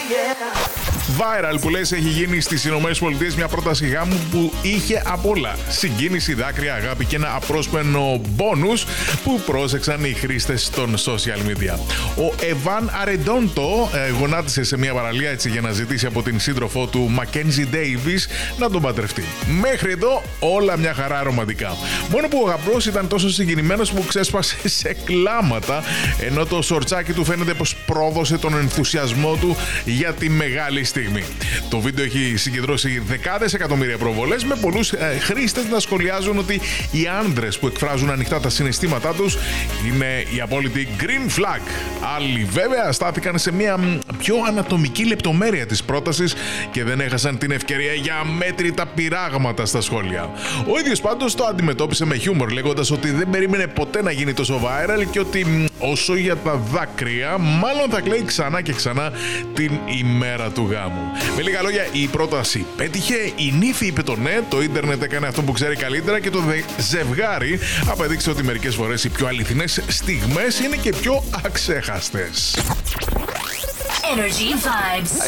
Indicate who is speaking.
Speaker 1: Viral που λες έχει γίνει στις ΗΠΑ μια πρόταση γάμου που είχε απ' όλα. Συγκίνηση, δάκρυα, αγάπη και ένα απρόσμενο μπόνους που πρόσεξαν οι χρήστες των social media. Ο Εβάν Αρεντόντο γονάτισε σε μια παραλία έτσι για να ζητήσει από την σύντροφό του Μακένζι Ντέιβις να τον παντρευτεί. Μέχρι εδώ όλα μια χαρά ρομαντικά. Μόνο που ο γαμπρός ήταν τόσο συγκινημένος που ξέσπασε σε κλάματα, ενώ το σορτσάκι του φαίνεται πως πρόδωσε τον ενθουσιασμό του για τη μεγάλη στιγμή. Το βίντεο έχει συγκεντρώσει δεκάδες εκατομμύρια προβολές, με πολλούς χρήστες να σχολιάζουν ότι οι άνδρες που εκφράζουν ανοιχτά τα συναισθήματά τους είναι η απόλυτη green flag. Άλλοι βέβαια στάθηκαν σε μια πιο ανατομική λεπτομέρεια της πρότασης και δεν έχασαν την ευκαιρία για αμέτρητα πειράγματα στα σχόλια. Ο ίδιος πάντως το αντιμετώπισε με χιούμορ, λέγοντας ότι δεν περίμενε ποτέ να γίνει τόσο viral και ότι όσο για τα δάκρυα, μάλλον θα κλαίει ξανά και ξανά την ημέρα του γάμου. Με λίγα λόγια, η πρόταση πέτυχε, η νύφη είπε το ναι, το ίντερνετ έκανε αυτό που ξέρει καλύτερα και το ζευγάρι απέδειξε ότι μερικές φορές οι πιο αληθινές στιγμές είναι και πιο αξέχαστες.
Speaker 2: Energy Vibes.